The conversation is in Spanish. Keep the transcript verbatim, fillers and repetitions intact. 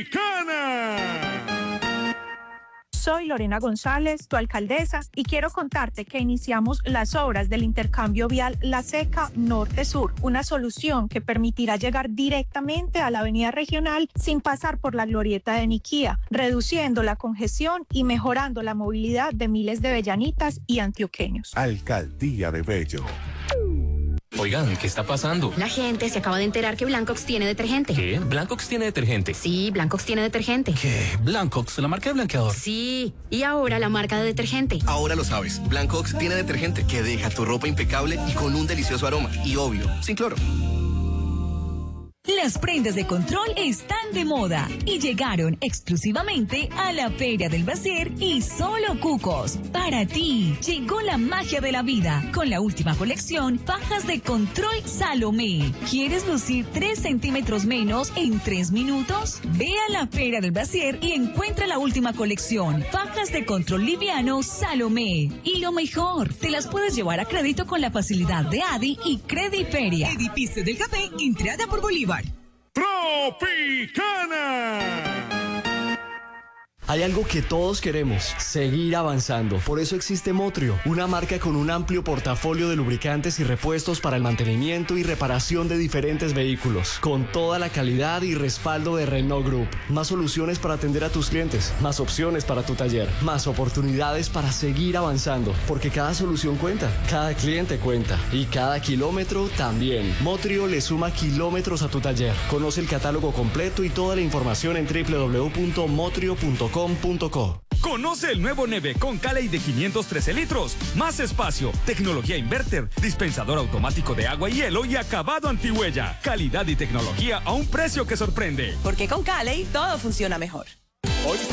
Soy Lorena González, tu alcaldesa, y quiero contarte que iniciamos las obras del intercambio vial La Seca Norte-Sur, una solución que permitirá llegar directamente a la avenida regional sin pasar por la glorieta de Niquía, reduciendo la congestión y mejorando la movilidad de miles de bellanitas y antioqueños. Alcaldía de Bello. Oigan, ¿qué está pasando? La gente se acaba de enterar que Blancox tiene detergente. ¿Qué? ¿Blancox tiene detergente? Sí, Blancox tiene detergente. ¿Qué? ¿Blancox? ¿La marca de blanqueador? Sí, y ahora la marca de detergente. Ahora lo sabes. Blancox tiene detergente que deja tu ropa impecable y con un delicioso aroma. Y obvio, sin cloro. Las prendas de control están de moda y llegaron exclusivamente a la Feria del Bacier y Solo Cucos. Para ti, llegó la magia de la vida con la última colección Fajas de Control Salomé. ¿Quieres lucir tres centímetros menos en tres minutos? Ve a la Feria del Bacier y encuentra la última colección Fajas de Control Liviano Salomé. Y lo mejor, te las puedes llevar a crédito con la facilidad de Adi y Crediferia. Edificio del Café, entrada por Bolívar. Tropicana. Hay algo que todos queremos, seguir avanzando. Por eso existe Motrio, una marca con un amplio portafolio de lubricantes y repuestos para el mantenimiento y reparación de diferentes vehículos, con toda la calidad y respaldo de Renault Group. Más soluciones para atender a tus clientes, más opciones para tu taller, más oportunidades para seguir avanzando, porque cada solución cuenta, cada cliente cuenta y cada kilómetro también. Motrio le suma kilómetros a tu taller. Conoce el catálogo completo y toda la información en doble u doble u doble u punto motrio punto com. Conoce el nuevo Neve con Cali de quinientos trece litros, más espacio, tecnología inverter, dispensador automático de agua y hielo y acabado antihuella. Calidad y tecnología a un precio que sorprende. Porque con Cali todo funciona mejor. Hoy